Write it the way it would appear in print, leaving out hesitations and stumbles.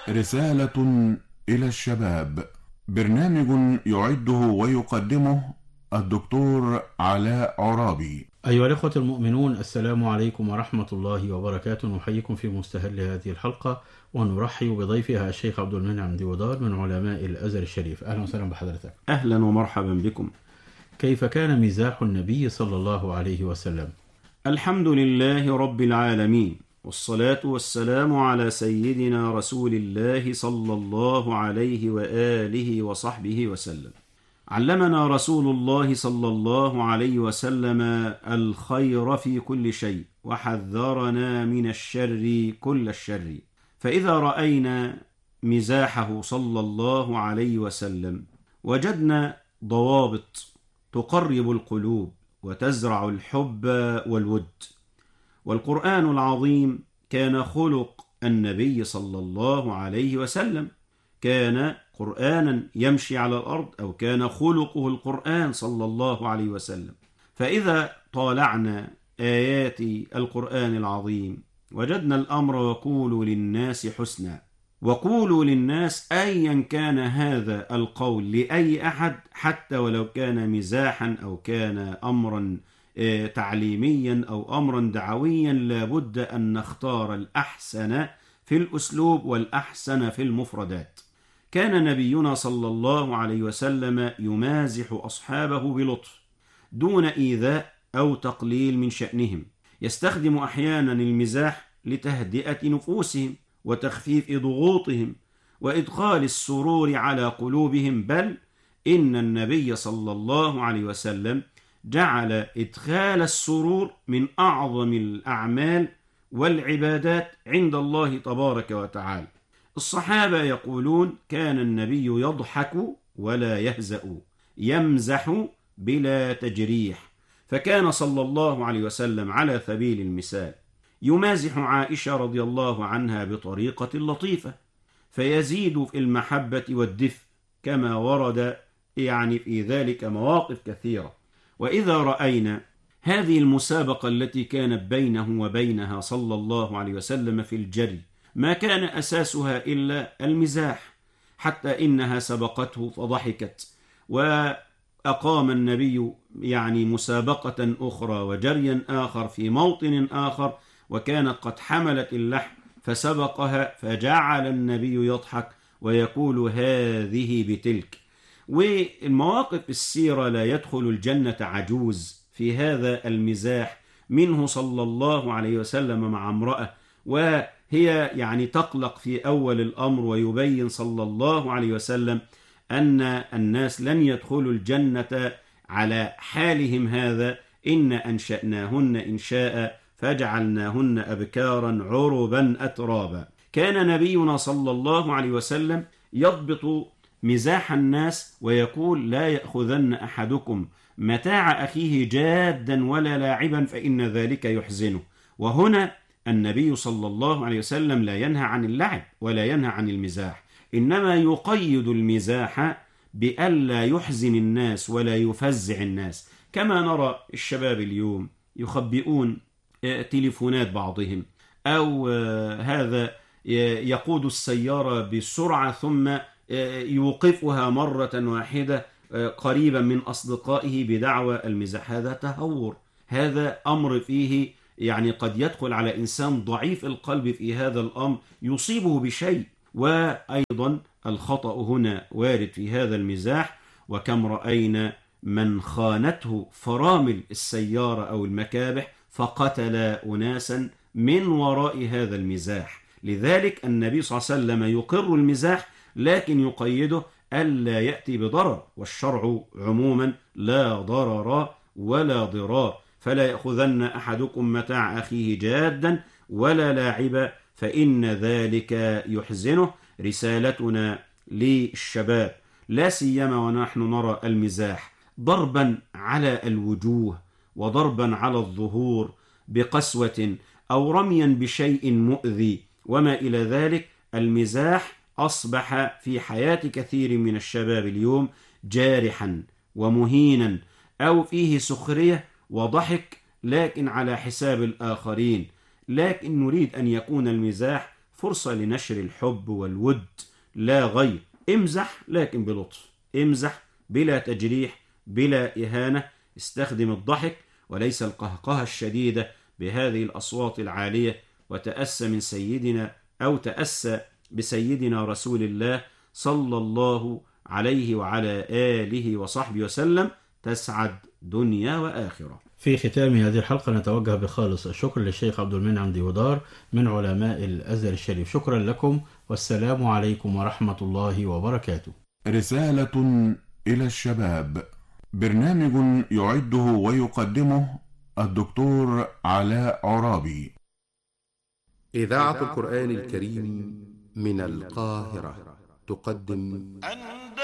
رسالة إلى الشباب. برنامج يعده ويقدمه الدكتور علاء عرابي. أيها الأخوة المؤمنون، السلام عليكم ورحمة الله وبركاته. نحييكم في مستهل هذه الحلقة ونرحب بضيفها الشيخ عبد المنعم ديودار من علماء الأزهر الشريف. أهلا وسهلا بحضرتك. أهلا ومرحبا بكم. كيف كان مزاح النبي صلى الله عليه وسلم؟ الحمد لله رب العالمين، والصلاة والسلام على سيدنا رسول الله صلى الله عليه وآله وصحبه وسلم. علمنا رسول الله صلى الله عليه وسلم الخير في كل شيء، وحذرنا من الشر كل الشر. فإذا رأينا مزاحه صلى الله عليه وسلم وجدنا ضوابط تقرب القلوب وتزرع الحب والود. والقرآن العظيم كان خلق النبي صلى الله عليه وسلم، كان قرآنا يمشي على الأرض، أو كان خلقه القرآن صلى الله عليه وسلم. فإذا طالعنا آيات القرآن العظيم وجدنا الأمر وقولوا للناس حسنا. وقولوا للناس أيا كان هذا القول لأي أحد، حتى ولو كان مزاحا أو كان أمرا تعليميا أو أمرا دعويا، لابد أن نختار الأحسن في الأسلوب والأحسن في المفردات. كان نبينا صلى الله عليه وسلم يمازح أصحابه بلطف دون إيذاء أو تقليل من شأنهم. يستخدم أحيانا المزاح لتهدئة نفوسهم وتخفيف ضغوطهم وإدخال السرور على قلوبهم، بل إن النبي صلى الله عليه وسلم جعل إدخال السرور من أعظم الأعمال والعبادات عند الله تبارك وتعالى. الصحابة يقولون: كان النبي يضحك ولا يهزأ، يمزح بلا تجريح. فكان صلى الله عليه وسلم على سبيل المثال يمازح عائشة رضي الله عنها بطريقة لطيفة، فيزيد في المحبة والدفء، كما ورد في ذلك مواقف كثيرة. وإذا رأينا هذه المسابقة التي كانت بينه وبينها صلى الله عليه وسلم في الجري، ما كان أساسها إلا المزاح، حتى إنها سبقته فضحكت، وأقام النبي مسابقة أخرى وجريا آخر في موطن آخر، وكانت قد حملت اللحم فسبقها، فجعل النبي يضحك ويقول: هذه بتلك. والمواقف السيرة لا يدخل الجنة عجوز في هذا المزاح منه صلى الله عليه وسلم مع امرأة، وهي تقلق في أول الأمر، ويبين صلى الله عليه وسلم أن الناس لن يدخلوا الجنة على حالهم هذا، إن أنشأناهن إنشاء فجعلناهن أبكارا عربا أترابا. كان نبينا صلى الله عليه وسلم يضبط مزاح الناس ويقول: لا يأخذن أحدكم متاع أخيه جادا ولا لاعبا، فإن ذلك يحزنه. وهنا النبي صلى الله عليه وسلم لا ينهى عن اللعب ولا ينهى عن المزاح، إنما يقيد المزاح بألا يحزن الناس ولا يفزع الناس، كما نرى الشباب اليوم يخبئون تليفونات بعضهم، أو هذا يقود السيارة بسرعة ثم يوقفها مرة واحدة قريبا من أصدقائه بدعوى المزاح. هذا تهور، هذا أمر فيه قد يدخل على إنسان ضعيف القلب في هذا الأمر يصيبه بشيء. وأيضا الخطأ هنا وارد في هذا المزاح، وكم رأينا من خانته فرامل السيارة أو المكابح فقتل أناسا من وراء هذا المزاح. لذلك النبي صلى الله عليه وسلم يقر المزاح، لكن يقيده ألا يأتي بضرر، والشرع عموما لا ضرر ولا ضرار. فلا يأخذن أحدكم متاع أخيه جادا ولا لاعبا، فإن ذلك يحزنه. رسالتنا للشباب، لا سيما ونحن نرى المزاح ضربا على الوجوه وضربا على الظهور بقسوة أو رميا بشيء مؤذي وما إلى ذلك. المزاح أصبح في حياة كثير من الشباب اليوم جارحا ومهينا، أو فيه سخرية وضحك لكن على حساب الآخرين. لكن نريد أن يكون المزاح فرصة لنشر الحب والود لا غير. امزح لكن بلطف، امزح بلا تجريح بلا إهانة، استخدم الضحك وليس القهقهة الشديدة بهذه الأصوات العالية. وتأسى من سيدنا أو تأسى بسيدنا رسول الله صلى الله عليه وعلى آله وصحبه وسلم، تسعد دنيا وآخرة. في ختام هذه الحلقة نتوجه بخالص الشكر للشيخ عبد المنعم ديودار من علماء الأزهر الشريف. شكرا لكم والسلام عليكم ورحمة الله وبركاته. رسالة إلى الشباب، برنامج يعده ويقدمه الدكتور علاء عرابي. إذاعة القرآن الكريم من القاهرة تقدم